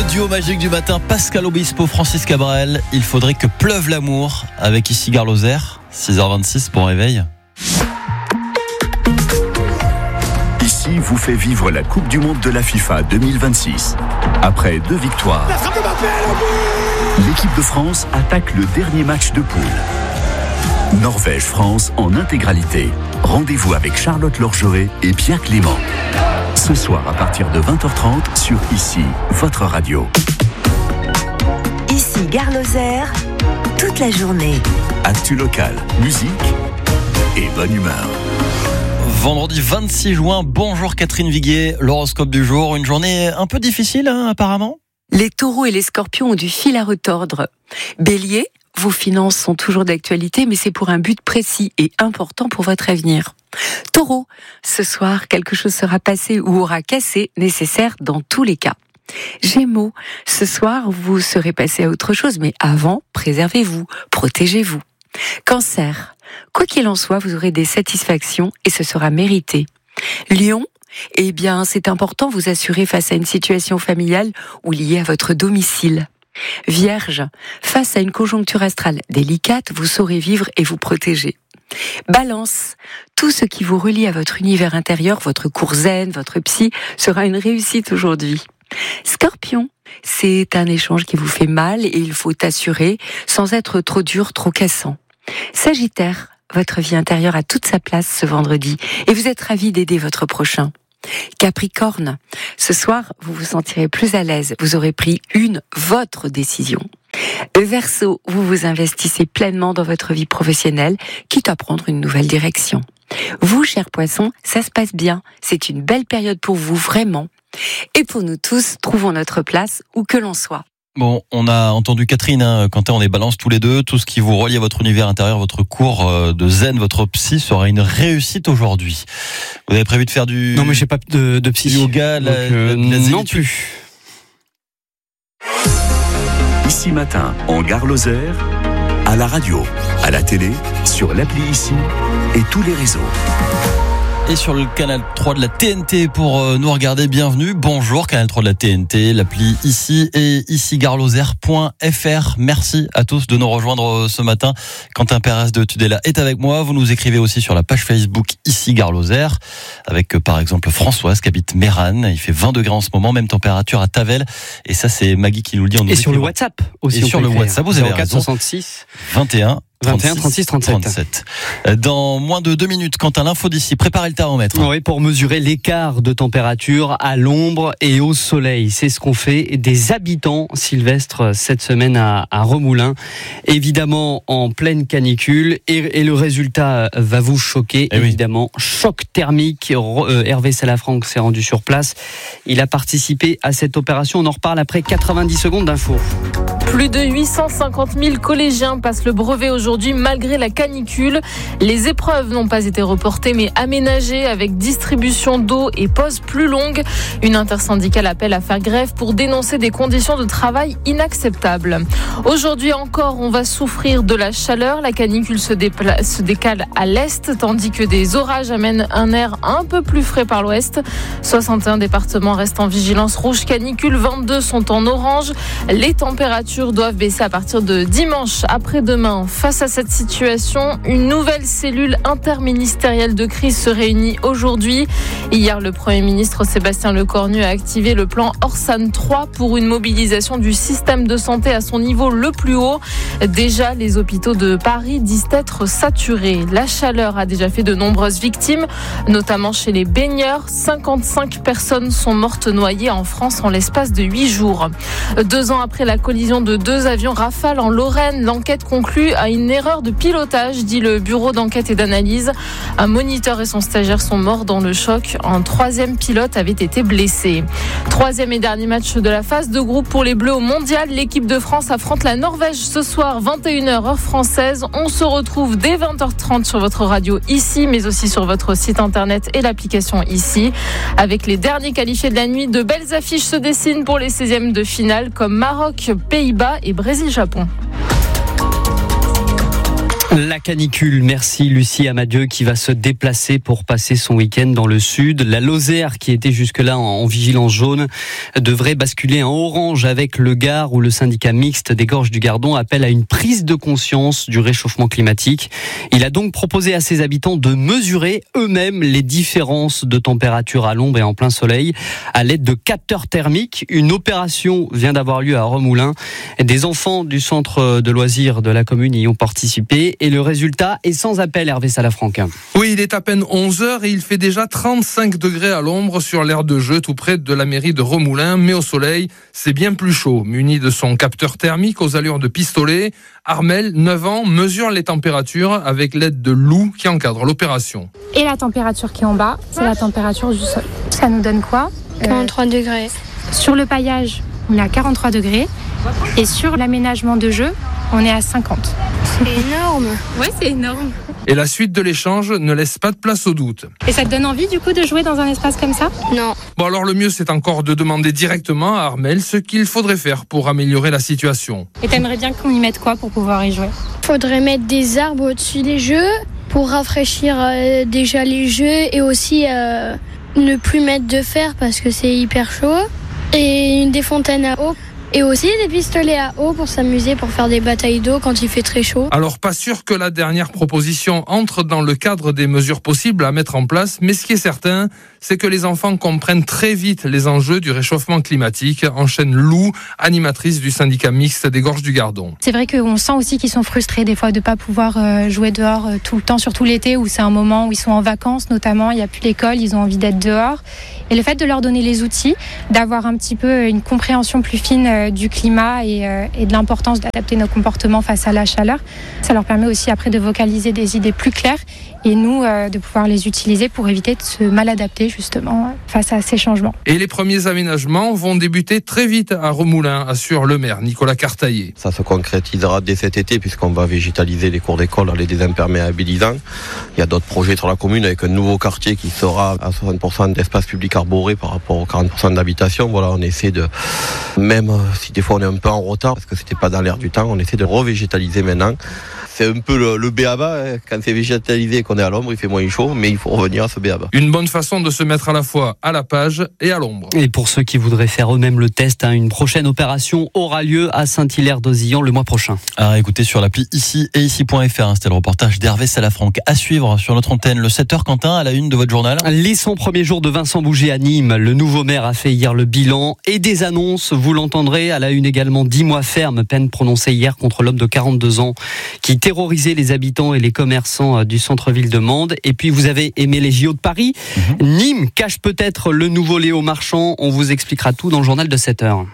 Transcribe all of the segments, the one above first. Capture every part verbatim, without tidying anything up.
duo magique du matin, Pascal Obispo, Francis Cabrel. Il faudrait que pleuve l'amour avec ici Gare Lozère, six heures vingt-six, bon réveil. Ici vous fait vivre la Coupe du Monde de la FIFA deux mille vingt-six. Après deux victoires, l'équipe de France attaque le dernier match de poule. Norvège-France en intégralité. Rendez-vous avec Charlotte Lorgeret et Pierre Clément. Ce soir à partir de vingt heures trente sur Ici, votre radio. Ici Gare Lozère, toute la journée. Actu local, musique et bonne humeur. Vendredi vingt-six juin, bonjour Catherine Viguier, l'horoscope du jour. Une journée un peu difficile hein, apparemment. Les taureaux et les scorpions ont du fil à retordre. Bélier, vos finances sont toujours d'actualité, mais c'est pour un but précis et important pour votre avenir. Taureau, ce soir, quelque chose sera passé ou aura cassé, nécessaire dans tous les cas. Gémeaux, ce soir, vous serez passé à autre chose, mais avant, préservez-vous, protégez-vous. Cancer, quoi qu'il en soit, vous aurez des satisfactions et ce sera mérité. Lion, eh bien, c'est important, vous assurer face à une situation familiale ou liée à votre domicile. Vierge, face à une conjoncture astrale délicate, vous saurez vivre et vous protéger. Balance, tout ce qui vous relie à votre univers intérieur, votre cours zen, votre psy, sera une réussite aujourd'hui. Scorpion, c'est un échange qui vous fait mal et il faut assurer sans être trop dur, trop cassant. Sagittaire, votre vie intérieure a toute sa place ce vendredi et vous êtes ravi d'aider votre prochain. Capricorne, ce soir, vous vous sentirez plus à l'aise, vous aurez pris une, votre décision. Verseau, vous vous investissez pleinement dans votre vie professionnelle, quitte à prendre une nouvelle direction. Vous, chers poissons, ça se passe bien, c'est une belle période pour vous, vraiment. Et pour nous tous, trouvons notre place où que l'on soit. Bon, on a entendu Catherine, hein, Quentin, on est balance tous les deux. Tout ce qui vous relie à votre univers intérieur, votre cours de zen, votre psy sera une réussite aujourd'hui. Vous avez prévu de faire du... Non, mais j'ai pas de, de psy. Du yoga, la, euh, la, la non plus. Ici matin, en Gare Lozère, à la radio, à la télé, sur l'appli Ici et tous les réseaux. Et sur le canal trois de la T N T pour nous regarder, bienvenue. Bonjour, canal trois de la T N T, l'appli Ici et ici gare lozère point f r. Merci à tous de nous rejoindre ce matin. Quentin Pérez de Tudela est avec moi. Vous nous écrivez aussi sur la page Facebook Ici Gare Lozère, avec par exemple Françoise qui habite Mérane. Il fait vingt degrés en ce moment, même température à Tavel. Et ça, c'est Maggie qui nous le dit. En et sur le WhatsApp aussi. Et sur le WhatsApp, vous avez raison. soixante-six vingt et un vingt et un, trente-six, trente-sept. trente-sept. Dans moins de deux minutes, Quentin, l'info d'ici. Préparez le thermomètre. Oui, pour mesurer l'écart de température à l'ombre et au soleil. C'est ce qu'ont fait des habitants sylvestres cette semaine à, à Remoulins. Évidemment, en pleine canicule. Et, et le résultat va vous choquer. Eh oui. Évidemment, choc thermique. Hervé Salafranc s'est rendu sur place. Il a participé à cette opération. On en reparle après quatre-vingt-dix secondes d'info. Plus de huit cent cinquante mille collégiens passent le brevet aujourd'hui malgré la canicule. Les épreuves n'ont pas été reportées mais aménagées avec distribution d'eau et pauses plus longues. Une intersyndicale appelle à faire grève pour dénoncer des conditions de travail inacceptables. Aujourd'hui encore, on va souffrir de la chaleur. La canicule se, dépla- se décale à l'est tandis que des orages amènent un air un peu plus frais par l'ouest. soixante et un départements restent en vigilance rouge canicule, vingt-deux sont en orange. Les températures doivent baisser à partir de dimanche après-demain. Face à cette situation, une nouvelle cellule interministérielle de crise se réunit aujourd'hui. Hier, le Premier ministre Sébastien Lecornu a activé le plan Orsan trois pour une mobilisation du système de santé à son niveau le plus haut. Déjà, les hôpitaux de Paris disent être saturés. La chaleur a déjà fait de nombreuses victimes, notamment chez les baigneurs. cinquante-cinq personnes sont mortes noyées en France en l'espace de huit jours. Deux ans après la collision de deux avions Rafale en Lorraine, l'enquête conclut à une erreur de pilotage, dit le bureau d'enquête et d'analyse. Un moniteur et son stagiaire sont morts dans le choc. Un troisième pilote avait été blessé. Troisième et dernier match de la phase de groupe pour les Bleus au Mondial. L'équipe de France affronte la Norvège ce soir, vingt et une heures heure française. On se retrouve dès vingt heures trente sur votre radio Ici, mais aussi sur votre site internet et l'application Ici. Avec les derniers qualifiés de la nuit, de belles affiches se dessinent pour les seizièmes de finale comme Maroc, Pays-Bas et Brésil-Japon. La canicule, merci Lucie Amadieu qui va se déplacer pour passer son week-end dans le sud. La Lozère, qui était jusque-là en vigilance jaune, devrait basculer en orange avec le Gard, où le syndicat mixte des Gorges du Gardon appelle à une prise de conscience du réchauffement climatique. Il a donc proposé à ses habitants de mesurer eux-mêmes les différences de température à l'ombre et en plein soleil à l'aide de capteurs thermiques. Une opération vient d'avoir lieu à Remoulins. Des enfants du centre de loisirs de la commune y ont participé. Et le résultat est sans appel, Hervé Salafranc. Oui, il est à peine onze heures et il fait déjà trente-cinq degrés à l'ombre sur l'aire de jeu tout près de la mairie de Remoulins. Mais au soleil, c'est bien plus chaud. Muni de son capteur thermique aux allures de pistolet, Armel, neuf ans, mesure les températures avec l'aide de Lou qui encadre l'opération. Et la température qui est en bas, c'est la température du sol. Ça nous donne quoi ? quarante-trois degrés. Sur le paillage, on est à quarante-trois degrés. Et sur l'aménagement de jeu, on est à cinquante. C'est énorme. Ouais, c'est énorme. Et la suite de l'échange ne laisse pas de place au doute. Et ça te donne envie du coup de jouer dans un espace comme ça ? Non. Bon alors le mieux c'est encore de demander directement à Armel ce qu'il faudrait faire pour améliorer la situation. Et t'aimerais bien qu'on y mette quoi pour pouvoir y jouer ? Faudrait mettre des arbres au-dessus des jeux pour rafraîchir euh, déjà les jeux et aussi euh, ne plus mettre de fer parce que c'est hyper chaud. Et des fontaines à eau. Et aussi des pistolets à eau pour s'amuser, pour faire des batailles d'eau quand il fait très chaud. Alors pas sûr que la dernière proposition entre dans le cadre des mesures possibles à mettre en place, mais ce qui est certain, c'est que les enfants comprennent très vite les enjeux du réchauffement climatique, enchaîne Lou, animatrice du syndicat mixte des Gorges du Gardon. C'est vrai qu'on sent aussi qu'ils sont frustrés des fois de ne pas pouvoir jouer dehors tout le temps, surtout l'été où c'est un moment où ils sont en vacances notamment, il n'y a plus l'école, ils ont envie d'être dehors. Et le fait de leur donner les outils, d'avoir un petit peu une compréhension plus fine du climat et, euh, et de l'importance d'adapter nos comportements face à la chaleur. Ça leur permet aussi après de vocaliser des idées plus claires et nous euh, de pouvoir les utiliser pour éviter de se mal adapter justement face à ces changements. Et les premiers aménagements vont débuter très vite à Remoulins, assure le maire Nicolas Cartaillé. Ça se concrétisera dès cet été puisqu'on va végétaliser les cours d'école en les désimperméabilisant. Il y a d'autres projets sur la commune avec un nouveau quartier qui sera à soixante pour cent d'espace public arboré par rapport aux quarante pour cent d'habitation. Voilà, on essaie de, même si des fois on est un peu en retard parce que c'était pas dans l'air du temps, on essaie de revégétaliser maintenant. C'est un peu le, le b a ba, hein. Quand c'est végétalisé et qu'on est à l'ombre, il fait moins chaud, mais il faut revenir à ce b a ba. Une bonne façon de se mettre à la fois à la page et à l'ombre. Et pour ceux qui voudraient faire eux-mêmes le test, hein, une prochaine opération aura lieu à Saint-Hilaire-d'Auzillan le mois prochain. À écouter sur l'appli ici et ici point f r, hein, c'était le reportage d'Hervé Salafranc. À suivre sur notre antenne, le sept heures, Quentin, à la une de votre journal. Les cent premiers jours de Vincent Bouget à Nîmes. Le nouveau maire a fait hier le bilan et des annonces, vous l'entendrez, à la une également dix mois ferme, peine prononcée hier contre l'homme de quarante-deux ans qui terrorisait les habitants et les commerçants du centre-ville de Mende. Et puis vous avez aimé les J O de Paris. Mmh. Nîmes cache peut-être le nouveau Léo Marchand. On vous expliquera tout dans le journal de sept heures.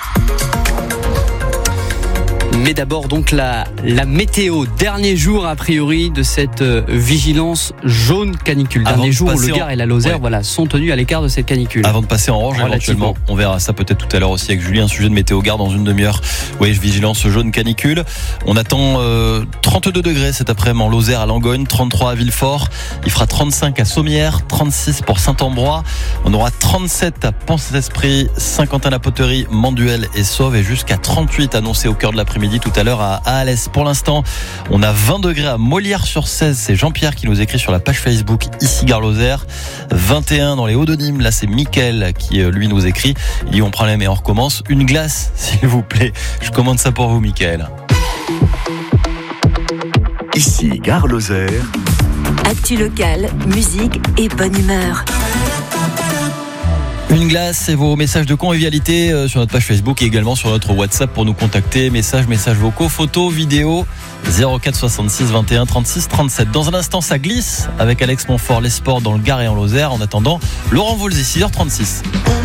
Mais d'abord donc la, la météo, dernier jour a priori de cette euh, vigilance jaune canicule. Dernier jour où le Gard en... et la Lozère ouais. voilà, sont tenus à l'écart de cette canicule. Avant de passer en orange éventuellement, on verra ça peut-être tout à l'heure aussi avec Julie, un sujet de météo Gard dans une demi-heure. Oui, vigilance jaune canicule. On attend euh, trente-deux degrés cet après-midi en Lozère à Langogne, trente-trois à Villefort. Il fera trente-cinq à Sommières, trente-six pour Saint-Ambrois. On aura trente-sept à Pense-Esprit, Saint-Quentin-la-Poterie, Manduel et Sauve et jusqu'à trente-huit annoncés au cœur de l'après-midi tout à l'heure à Alès. Pour l'instant, on a vingt degrés à Molière-sur-Cèze. C'est Jean-Pierre qui nous écrit sur la page Facebook ici Gare Lozère. vingt et un dans les Hauts de Nîmes. Là, c'est Mickaël qui lui nous écrit. Il dit on prend les mais on recommence. Une glace, s'il vous plaît. Je commande ça pour vous, Mickaël. Ici Gare Lozère. Actu locale, musique et bonne humeur. Une glace et vos messages de convivialité sur notre page Facebook et également sur notre WhatsApp pour nous contacter. Messages, messages vocaux, photos, vidéos. zéro quatre soixante-six vingt et un trente-six trente-sept. Dans un instant, ça glisse avec Alex Montfort, les sports dans le Gard et en Lozère. En attendant, Laurent Voulzy, six heures trente-six.